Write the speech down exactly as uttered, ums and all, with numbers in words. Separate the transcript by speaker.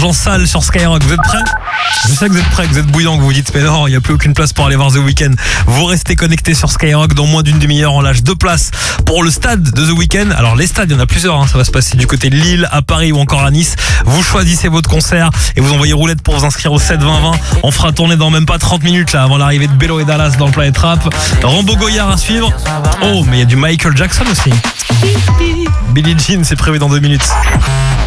Speaker 1: Ambiance sale sur Skyrock. Vous êtes prêts ? Je sais que vous êtes prêts, que vous êtes bouillants, que vous vous dites mais non, il n'y a plus aucune place pour aller voir The Weeknd. Vous restez connectés sur Skyrock. Dans moins d'une demi-heure, on lâche deux places pour le stade de The Weeknd. Alors les stades, il y en a plusieurs, hein. Ça va se passer du côté de Lille, à Paris ou encore à Nice. Vous choisissez votre concert et vous envoyez roulette pour vous inscrire au sept vingt vingt. On fera tourner dans même pas trente minutes là avant l'arrivée de Bello et Dallas dans le Planet Rap. Rambo Goyard à suivre. Oh, mais il y a du Michael Jackson aussi. Billie Jean, c'est prévu dans deux minutes.